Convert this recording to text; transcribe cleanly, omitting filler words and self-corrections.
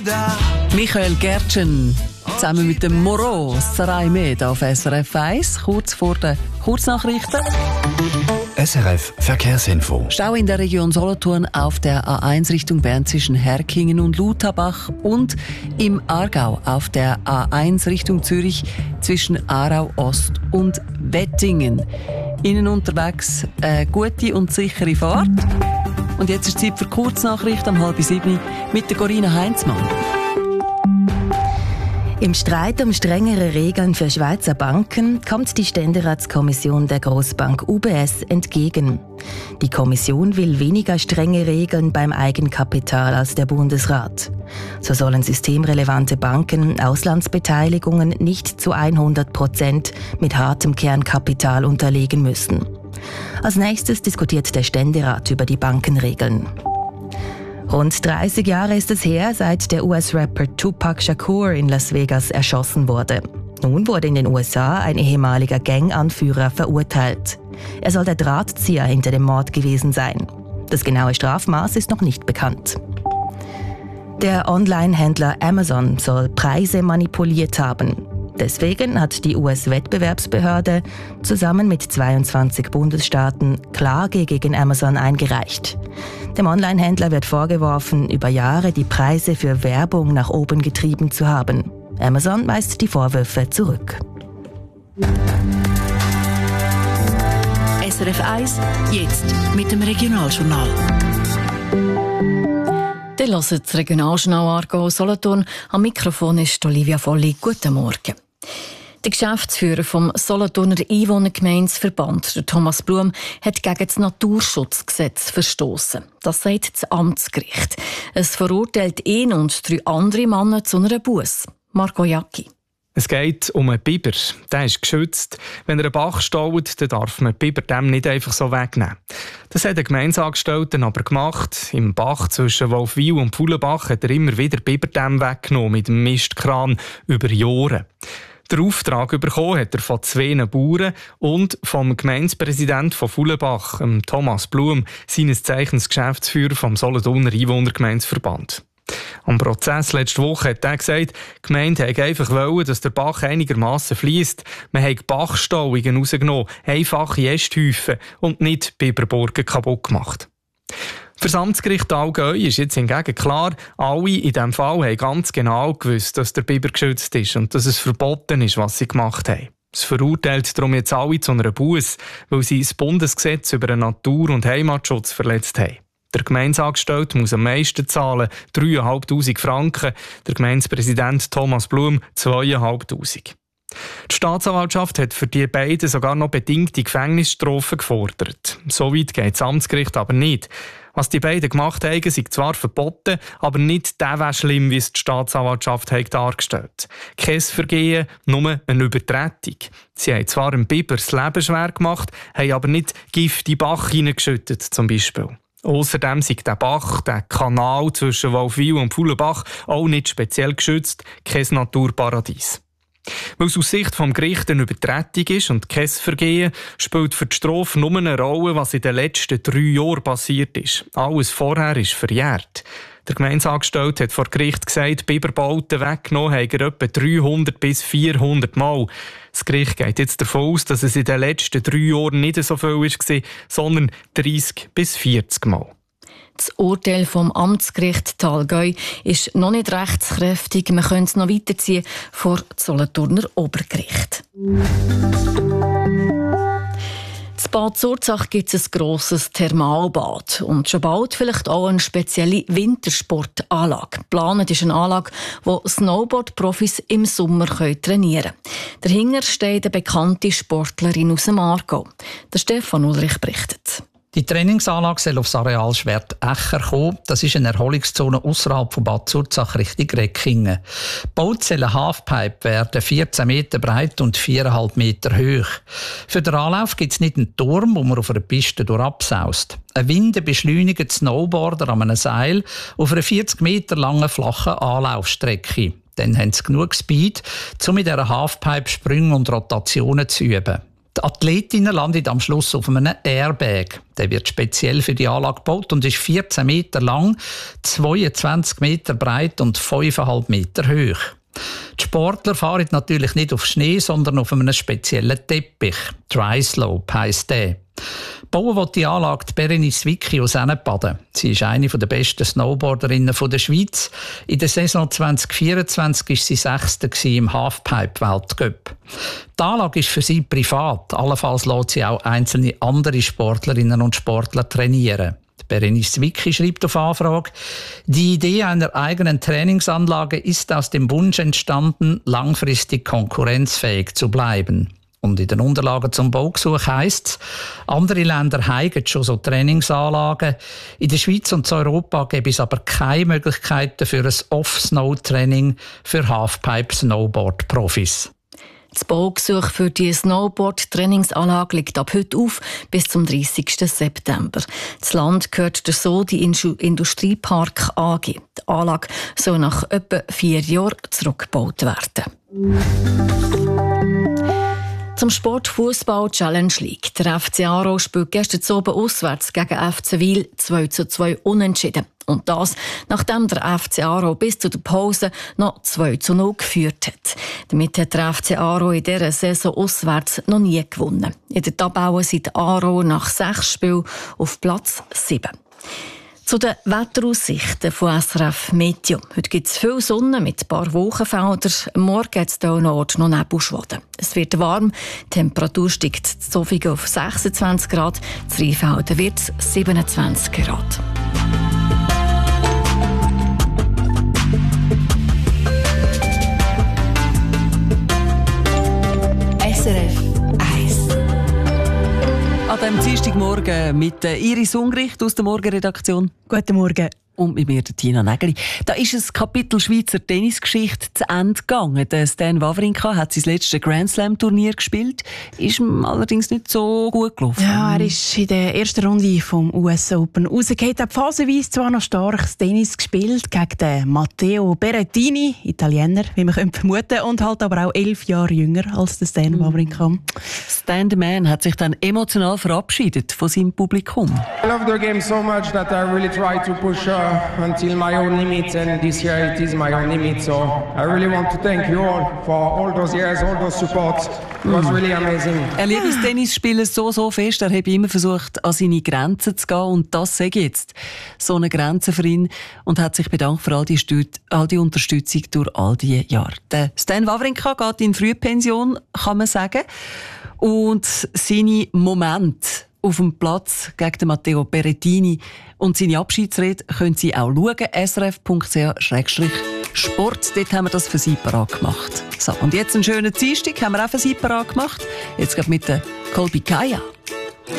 da. Michael Gertschen zusammen mit dem Moro Sarai Med auf SRF 1, kurz vor den Kurznachrichten. SRF Verkehrsinfo. Stau in der Region Solothurn auf der A1 Richtung Bern zwischen Herkingen und Lutabach und im Aargau auf der A1 Richtung Zürich zwischen Aarau Ost und Wettingen. Ihnen unterwegs eine gute und sichere Fahrt. Und jetzt ist Zeit für Kurznachrichten um 6:30 mit der Corinna Heinzmann. Im Streit um strengere Regeln für Schweizer Banken kommt die Ständeratskommission der Grossbank UBS entgegen. Die Kommission will weniger strenge Regeln beim Eigenkapital als der Bundesrat. So sollen systemrelevante Banken Auslandsbeteiligungen nicht zu 100% mit hartem Kernkapital unterlegen müssen. Als nächstes diskutiert der Ständerat über die Bankenregeln. Rund 30 Jahre ist es her, seit der US-Rapper Tupac Shakur in Las Vegas erschossen wurde. Nun wurde in den USA ein ehemaliger Ganganführer verurteilt. Er soll der Drahtzieher hinter dem Mord gewesen sein. Das genaue Strafmaß ist noch nicht bekannt. Der Online-Händler Amazon soll Preise manipuliert haben. Deswegen hat die US-Wettbewerbsbehörde zusammen mit 22 Bundesstaaten Klage gegen Amazon eingereicht. Dem Online-Händler wird vorgeworfen, über Jahre die Preise für Werbung nach oben getrieben zu haben. Amazon weist die Vorwürfe zurück. SRF 1, jetzt mit dem Regionaljournal. Ihr hört das Regionaljournal Aargau Solothurn. Am Mikrofon ist Olivia Volli. Guten Morgen. Der Geschäftsführer vom Solothurner Einwohnergemeindeverband, Thomas Blum, hat gegen das Naturschutzgesetz verstoßen. Das sagt das Amtsgericht. Es verurteilt ihn und 3 andere Männer zu einer Busse. Marco Jacki. Es geht um einen Biber. Der ist geschützt. Wenn er einen Bach staut, dann darf man Biber dem nicht einfach so wegnehmen. Das hat der Gemeindeangestellte aber gemacht. Im Bach zwischen Wolfwil und Pfulenbach hat er immer wieder Biberdämme weggenommen mit dem Mistkran über Jahre. Den Auftrag bekommen hat er von 2 Bauern und vom Gemeindepräsidenten von Pfulenbach, Thomas Blum, seines Zeichens Geschäftsführer vom Solothurner Einwohnergemeindeverband. Am Prozess letzte Woche hat er gesagt, die Gemeinde wollte einfach wollen, dass der Bach einigermassen fliesst. Man hat Bachstauungen rausgenommen, einfache Ästhäufen und nicht Biberburgen kaputt gemacht. Für das Amtsgericht Allgäu ist jetzt hingegen klar, alle in diesem Fall haben ganz genau gewusst, dass der Biber geschützt ist und dass es verboten ist, was sie gemacht haben. Es verurteilt darum jetzt alle zu einer Busse, weil sie das Bundesgesetz über den Natur- und Heimatschutz verletzt haben. Der Gemeindeangestellte muss am meisten zahlen, 3'500 Franken, der Gemeindepräsident Thomas Blum 2'500. Die Staatsanwaltschaft hat für die beiden sogar noch bedingte Gefängnisstrafen gefordert. So weit geht das Amtsgericht aber nicht. Was die beiden gemacht haben, sind zwar verboten, aber nicht der schlimm, wie es die Staatsanwaltschaft dargestellt hat. Kein Vergehen, nur eine Übertretung. Sie haben zwar dem Biber das Leben schwer gemacht, haben aber nicht Gift in den Bach hineingeschüttet, zum Beispiel. Außerdem sind der Bach, der Kanal zwischen Wolfwil und Pfulenbach, auch nicht speziell geschützt, kein Naturparadies. Weil es aus Sicht des Gerichts eine Übertretung ist und kein Vergehen, spielt für die Strafe nur eine Rolle, was in den letzten 3 Jahren passiert ist. Alles vorher ist verjährt. Der Gemeindeangestellte hat vor Gericht gesagt, Biberbauten weggenommen haben er etwa 300 bis 400 Mal. Das Gericht geht jetzt davon aus, dass es in den letzten 3 Jahren nicht so viel war, sondern 30 bis 40 Mal. Das Urteil vom Amtsgericht Allgäu ist noch nicht rechtskräftig. Man könnte es noch weiterziehen vor das Solothurner Obergericht. In Bad Zurzach gibt es ein grosses Thermalbad und schon bald vielleicht auch eine spezielle Wintersportanlage. Geplant ist eine Anlage, wo Snowboard-Profis im Sommer trainieren können. Dahinter steht eine bekannte Sportlerin aus dem Aargau. Der Stefan Ulrich berichtet. Die Trainingsanlage soll aufs Areal Schwert-Echer kommen. Das ist eine Erholungszone ausserhalb von Bad Zurzach Richtung Reckingen. Gebaut soll eine Halfpipe werden, 14 Meter breit und 4,5 Meter hoch. Für den Anlauf gibt es nicht einen Turm, wo man auf einer Piste durchabsaust. Ein windenbeschleunigter Snowboarder an einem Seil auf einer 40 Meter langen flachen Anlaufstrecke. Dann haben sie genug Speed, um mit dieser Halfpipe Sprünge und Rotationen zu üben. Die Athletinnen landen am Schluss auf einem Airbag. Der wird speziell für die Anlage gebaut und ist 14 Meter lang, 22 Meter breit und 5,5 Meter hoch. Die Sportler fahren natürlich nicht auf Schnee, sondern auf einem speziellen Teppich. Dry Slope heisst der. Bauen will die Anlage die Berenice Wicki aus Ennebaden. Sie ist eine der besten Snowboarderinnen der Schweiz. In der Saison 2024 war sie 6. im Halfpipe-Weltcup. Die Anlage ist für sie privat. Allenfalls lässt sie auch einzelne andere Sportlerinnen und Sportler trainieren. Berenice Wicki schreibt auf Anfrage: Die Idee einer eigenen Trainingsanlage ist aus dem Wunsch entstanden, langfristig konkurrenzfähig zu bleiben. Und in den Unterlagen zum Baugesuch heisst es, andere Länder haben schon so Trainingsanlagen. In der Schweiz und in Europa gibt es aber keine Möglichkeiten für ein Off-Snow-Training für Halfpipe-Snowboard-Profis. Das Baugesuch für die Snowboard-Trainingsanlage liegt ab heute auf bis zum 30. September. Das Land gehört der Sodi Industriepark AG. Die Anlage soll nach etwa 4 Jahren zurückgebaut werden. Zum Sport Fußball Challenge League. Der FC Aarau spielt gestern Abend auswärts gegen FC Wil 2:2 unentschieden. Und das, nachdem der FC Aarau bis zu der Pause noch 2:0 geführt hat. Damit hat der FC Aarau in dieser Saison auswärts noch nie gewonnen. In der Tabelle sind Aarau nach 6 Spielen auf Platz 7. Zu den Wetteraussichten von SRF Meteo. Heute gibt es viel Sonne mit ein paar Wolkenfeldern. Morgen hat es hier noch Nebelschwaden. Es wird warm, die Temperatur steigt in Zofingen auf 26 Grad, in Rheinfelden wird es 27 Grad. SRF 1. An diesem Dienstagmorgen mit Iris Ungrich aus der Morgenredaktion. Guten Morgen. Und mit mir, Tina Nägeli. Da ist ein Kapitel Schweizer Tennisgeschichte zu Ende gegangen. Der Stan Wawrinka hat sein letztes Grand Slam Turnier gespielt. Ist ihm allerdings nicht so gut gelaufen. Ja, er ist in der ersten Runde vom US Open rausgekommen. Er hat phasenweise zwar noch starkes Tennis gespielt gegen den Matteo Berrettini, Italiener, wie man vermuten könnte, und halt aber auch 11 Jahre jünger als der Stan Wawrinka. Stan the Man hat sich dann emotional verabschiedet von seinem Publikum. I love the game so much that I really try to push until my own limit, and this year it is my own limit, so I really want to thank you all for all those years, all those support. It was really amazing. Er liebt das Tennisspielen so fest, er hat immer versucht, an seine Grenzen zu gehen, und das sage ich jetzt. So eine Grenze für ihn, und hat sich bedankt für all die Unterstützung durch all diese Jahre. Der Stan Wawrinka geht in Frühpension, kann man sagen, und seine Momente auf dem Platz gegen den Matteo Berrettini und seine Abschiedsrede können Sie auch schauen. srf.ch/sport. Dort haben wir das für Sie parat gemacht. So, und jetzt einen schönen Dienstag haben wir auch für Sie parat gemacht. Jetzt geht mit der Colby Kaya.